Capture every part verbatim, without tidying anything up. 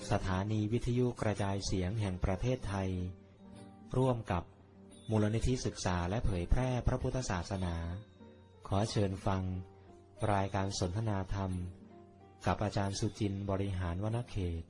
สถานีวิทยุกระจายเสียงแห่งประเทศไทยร่วมกับมูลนิธิศึกษาและเผยแพร่พระพุทธศาสนาขอเชิญฟังรายการสนทนาธรรมกับอาจารย์สุจินต์บริหารวนเขต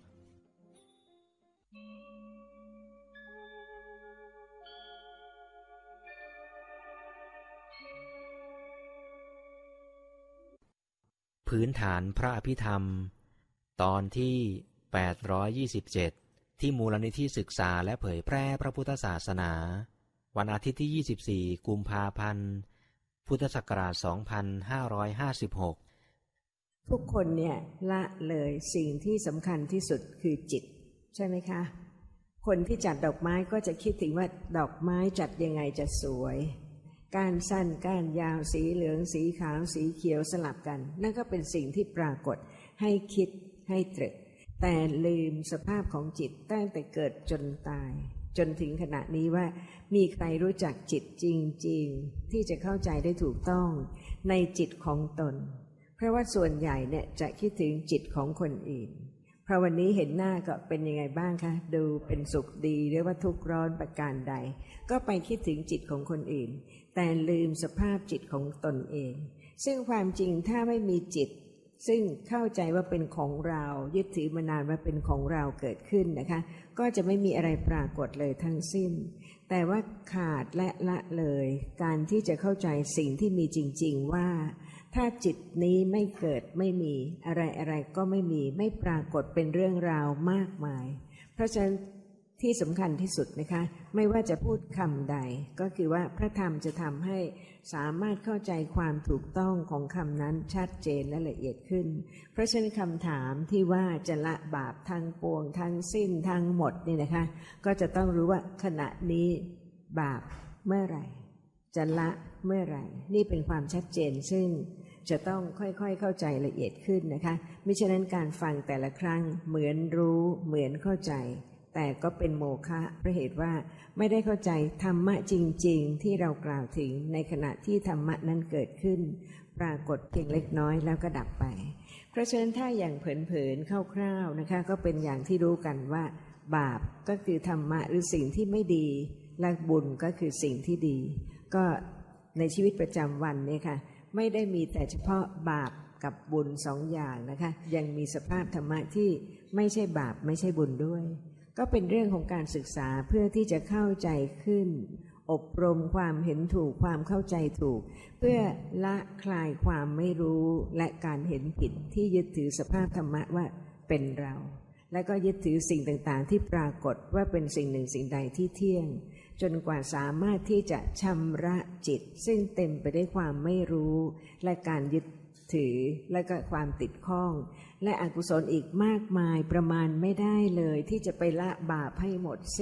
พื้นฐานพระอภิธรรมตอนที่แปดร้อยยี่สิบเจ็ดที่มูลนิธิศึกษาและเผยแพร่พระพุทธศาสนาวันอาทิตย์ที่ยี่สิบสี่กุมภาพันธ์พุทธศักราชสองพันห้าร้อยห้าสิบหกทุกคนเนี่ยละเลยสิ่งที่สำคัญที่สุดคือจิตใช่ไหมคะคนที่จัดดอกไม้ก็จะคิดถึงว่าดอกไม้จัดยังไงจะสวยก้านสั้นก้านยาวสีเหลืองสีขาวสีเขียวสลับกันนั่นก็เป็นสิ่งที่ปรากฏให้คิดให้ตรึกแต่ลืมสภาพของจิตตั้งแต่เกิดจนตายจนถึงขณะนี้ว่ามีใครรู้จักจิตจริงๆที่จะเข้าใจได้ถูกต้องในจิตของตนเพราะว่าส่วนใหญ่เนี่ยจะคิดถึงจิตของคนอื่นเพราะวันนี้เห็นหน้าก็เป็นยังไงบ้างคะดูเป็นสุขดีหรือว่าทุกข์ร้อนประการใดก็ไปคิดถึงจิตของคนอื่นแต่ลืมสภาพจิตของตนเองซึ่งความจริงถ้าไม่มีจิตซึ่งเข้าใจว่าเป็นของเรายึดถือมานานว่าเป็นของเราเกิดขึ้นนะคะก็จะไม่มีอะไรปรากฏเลยทั้งสิ้นแต่ว่าขาดและละเลยการที่จะเข้าใจสิ่งที่มีจริงๆว่าถ้าจิตนี้ไม่เกิดไม่มีอะไรอะไรก็ไม่มีไม่ปรากฏเป็นเรื่องราวมากมายเพราะฉะนั้นที่สำคัญที่สุดนะคะไม่ว่าจะพูดคำใดก็คือว่าพระธรรมจะทำให้สามารถเข้าใจความถูกต้องของคำนั้นชัดเจนและละเอียดขึ้นเพราะฉะนั้นคำถามที่ว่าจะละบาปทั้งปวงทั้งสิ้นทั้งหมดนี่นะคะก็จะต้องรู้ว่าขณะนี้บาปเมื่อไหร่จะละเมื่อไหร่นี่เป็นความชัดเจนซึ่งจะต้องค่อยๆเข้าใจละเอียดขึ้นนะคะมิฉะนั้นการฟังแต่ละครั้งเหมือนรู้เหมือนเข้าใจแต่ก็เป็นโมฆะเพราะเหตุว่าไม่ได้เข้าใจธรรมะจริงๆที่เรากล่าวถึงในขณะที่ธรรมะนั้นเกิดขึ้นปรากฏเพียงเล็กน้อยแล้วก็ดับไปเพราะฉะนั้นถ้าอย่างเผินๆคร่าวๆนะคะก็เป็นอย่างที่รู้กันว่าบาปก็คือธรรมะหรือสิ่งที่ไม่ดีและบุญก็คือสิ่งที่ดีก็ในชีวิตประจำวันเนี่ยค่ะไม่ได้มีแต่เฉพาะบาปกับบุญสองอย่างนะคะยังมีสภาพธรรมะที่ไม่ใช่บาปไม่ใช่บุญด้วยก็เป็นเรื่องของการศึกษาเพื่อที่จะเข้าใจขึ้นอบรมความเห็นถูกความเข้าใจถูกเพื่อละคลายความไม่รู้และการเห็นผิดที่ยึดถือสภาพธรรมะว่าเป็นเราและก็ยึดถือสิ่งต่างๆที่ปรากฏว่าเป็นสิ่งหนึ่งสิ่งใดที่เที่ยงจนกว่าสามารถที่จะชำระจิตซึ่งเต็มไปด้วยความไม่รู้และการยึดถือและก็ความติดข้องและอกุศลอีกมากมายประมาณไม่ได้เลยที่จะไปละบาปให้หมด